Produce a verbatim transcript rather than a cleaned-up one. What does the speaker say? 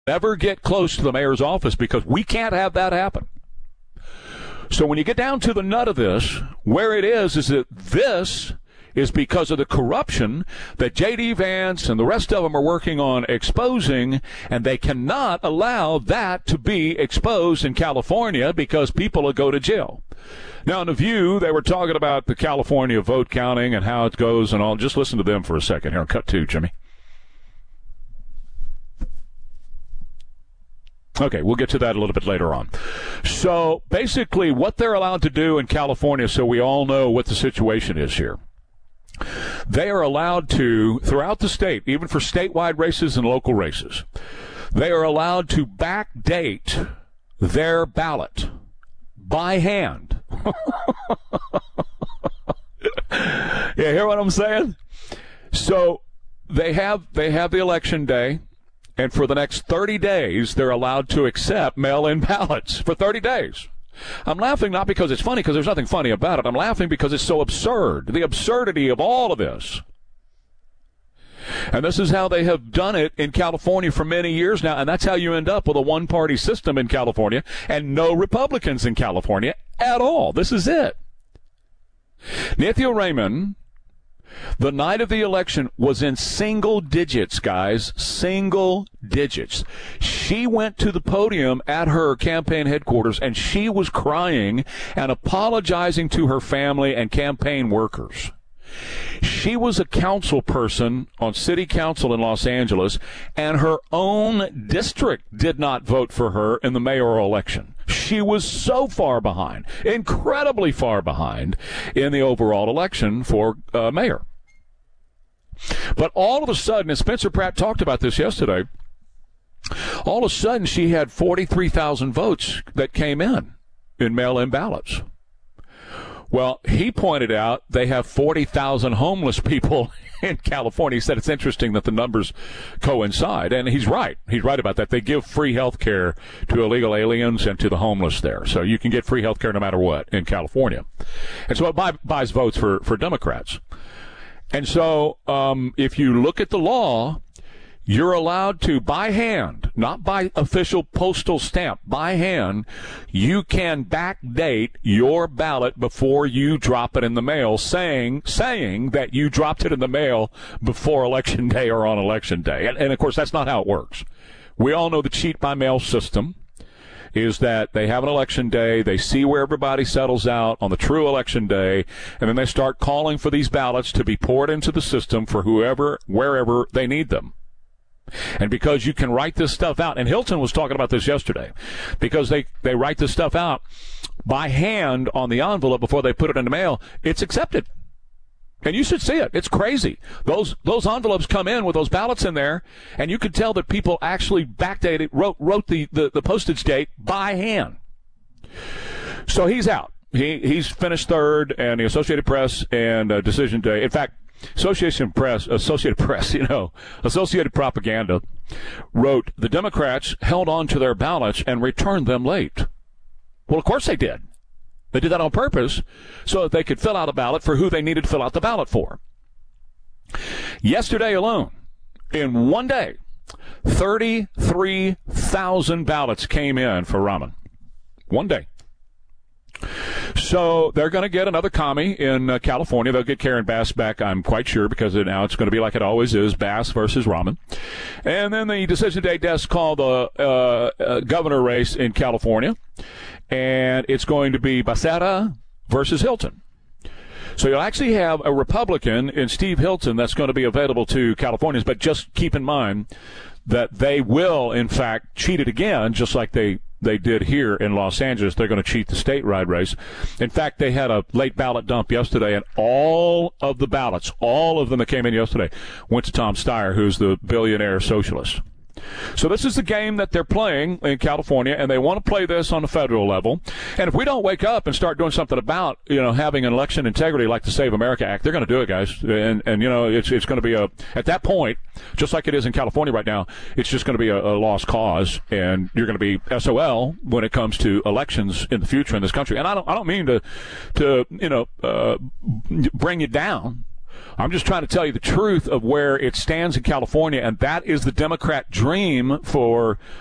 never get close to the mayor's office because we can't have that happen. So when you get down to the nut of this, where it is is that this is because of the corruption that J D. Vance and the rest of them are working on exposing, and they cannot allow that to be exposed in California because people will go to jail. Now, in The View, they were talking about the California vote counting and how it goes and all. Just listen to them for a second here. Cut two, Jimmy. Okay, we'll get to that a little bit later on. So, basically, what they're allowed to do in California, so we all know what the situation is here. They are allowed to, throughout the state, even for statewide races and local races, they are allowed to backdate their ballot by hand. You hear what I'm saying? So they have they have the election day, and for the next thirty days, they're allowed to accept mail-in ballots for thirty days. I'm laughing not because it's funny, because there's nothing funny about it. I'm laughing because it's so absurd, the absurdity of all of this. And this is how they have done it in California for many years now, and that's how you end up with a one-party system in California and no Republicans in California at all. This is it. Nithya Raman, the night of the election, was in single digits, guys, single digits. She went to the podium at her campaign headquarters, and she was crying and apologizing to her family and campaign workers. She was a council person on city council in Los Angeles, and her own district did not vote for her in the mayoral election. She was so far behind, incredibly far behind, in the overall election for uh, mayor. But all of a sudden, and Spencer Pratt talked about this yesterday, all of a sudden she had forty-three thousand votes that came in, in mail-in ballots. Well, he pointed out they have forty thousand homeless people in California. He said it's interesting that the numbers coincide, and he's right. He's right about that. They give free health care to illegal aliens and to the homeless there. So you can get free health care no matter what in California. And so it buy, buys votes for, for Democrats. And so um, if you look at the law, you're allowed to, by hand, not by official postal stamp, by hand, you can backdate your ballot before you drop it in the mail, saying saying that you dropped it in the mail before Election Day or on Election Day. And, and of course, that's not how it works. We all know the cheat-by-mail system is that they have an election day, they see where everybody settles out on the true election day, and then they start calling for these ballots to be poured into the system for whoever, wherever they need them. And because you can write this stuff out, and Hilton was talking about this yesterday, because they, they write this stuff out by hand on the envelope before they put it in the mail, it's accepted. And you should see it. It's crazy. Those those envelopes come in with those ballots in there, and you could tell that people actually backdated, wrote wrote the, the, the postage date by hand. So he's out. He he's finished third, and the Associated Press and uh, Decision Day. In fact, Association Press, Associated Press, you know, Associated Propaganda wrote, the Democrats held on to their ballots and returned them late. Well, of course they did. They did that on purpose so that they could fill out a ballot for who they needed to fill out the ballot for. Yesterday alone, in one day, thirty-three thousand ballots came in for Raman. One day. So they're going to get another commie in uh, California. They'll get Karen Bass back, I'm quite sure, because it, now it's going to be like it always is, Bass versus Raman. And then the Decision Day desk called the uh, uh, governor race in California, and it's going to be Becerra versus Hilton. So you'll actually have a Republican in Steve Hilton that's going to be available to Californians, but just keep in mind that they will, in fact, cheat it again, just like they They did here in Los Angeles. They're going to cheat the statewide race. In fact, they had a late ballot dump yesterday, and all of the ballots, all of them that came in yesterday, went to Tom Steyer, who's the billionaire socialist. So this is the game that they're playing in California, and they want to play this on the federal level. And if we don't wake up and start doing something about, you know, having an election integrity like the Save America Act, they're going to do it, guys. And, and you know, it's it's going to be a, at that point, just like it is in California right now, it's just going to be a, a lost cause, and you're going to be S O L when it comes to elections in the future in this country. And I don't I don't mean to, to you know, uh, bring you down. I'm just trying to tell you the truth of where it stands in California, and that is the Democrat dream for